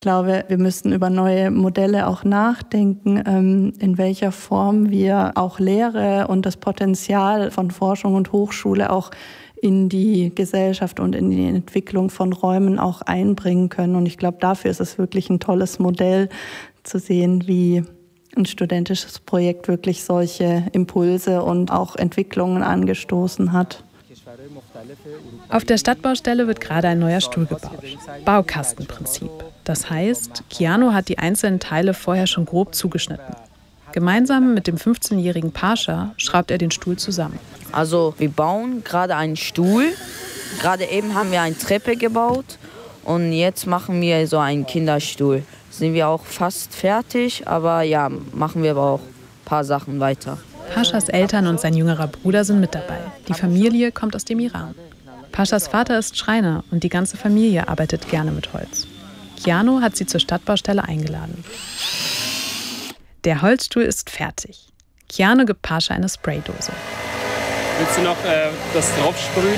Ich glaube, wir müssen über neue Modelle auch nachdenken, in welcher Form wir auch Lehre und das Potenzial von Forschung und Hochschule auch in die Gesellschaft und in die Entwicklung von Räumen auch einbringen können. Und ich glaube, dafür ist es wirklich ein tolles Modell zu sehen, wie ein studentisches Projekt wirklich solche Impulse und auch Entwicklungen angestoßen hat. Auf der Stadtbaustelle wird gerade ein neuer Stuhl gebaut. Baukastenprinzip. Das heißt, Keanu hat die einzelnen Teile vorher schon grob zugeschnitten. Gemeinsam mit dem 15-jährigen Pascha schraubt er den Stuhl zusammen. Also wir bauen gerade einen Stuhl. Gerade eben haben wir eine Treppe gebaut und jetzt machen wir so einen Kinderstuhl. Sind wir auch fast fertig, aber ja, machen wir aber auch ein paar Sachen weiter. Paschas Eltern und sein jüngerer Bruder sind mit dabei. Die Familie kommt aus dem Iran. Paschas Vater ist Schreiner und die ganze Familie arbeitet gerne mit Holz. Keanu hat sie zur Stadtbaustelle eingeladen. Der Holzstuhl ist fertig. Keanu gibt Pascha eine Spraydose. Willst du noch das draufsprühen?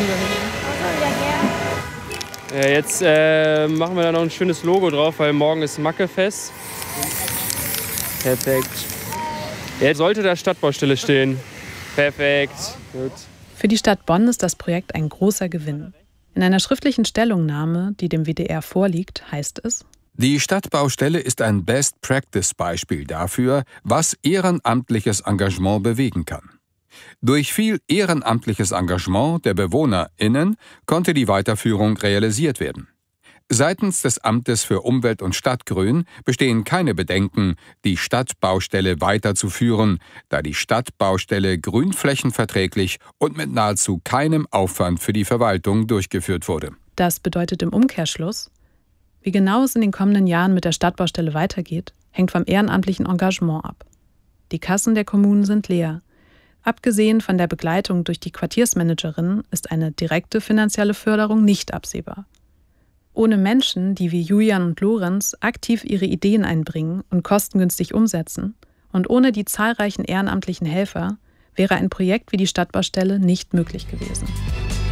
Ja, jetzt machen wir da noch ein schönes Logo drauf, weil morgen ist Mackefest. Perfekt. Jetzt sollte da Stadtbaustelle stehen. Perfekt. Gut. Für die Stadt Bonn ist das Projekt ein großer Gewinn. In einer schriftlichen Stellungnahme, die dem WDR vorliegt, heißt es: Die Stadtbaustelle ist ein Best-Practice-Beispiel dafür, was ehrenamtliches Engagement bewegen kann. Durch viel ehrenamtliches Engagement der BewohnerInnen konnte die Weiterführung realisiert werden. Seitens des Amtes für Umwelt und Stadtgrün bestehen keine Bedenken, die Stadtbaustelle weiterzuführen, da die Stadtbaustelle grünflächenverträglich und mit nahezu keinem Aufwand für die Verwaltung durchgeführt wurde. Das bedeutet im Umkehrschluss: Wie genau es in den kommenden Jahren mit der Stadtbaustelle weitergeht, hängt vom ehrenamtlichen Engagement ab. Die Kassen der Kommunen sind leer. Abgesehen von der Begleitung durch die Quartiersmanagerin ist eine direkte finanzielle Förderung nicht absehbar. Ohne Menschen, die wie Julian und Lorenz aktiv ihre Ideen einbringen und kostengünstig umsetzen, und ohne die zahlreichen ehrenamtlichen Helfer wäre ein Projekt wie die Stadtbaustelle nicht möglich gewesen.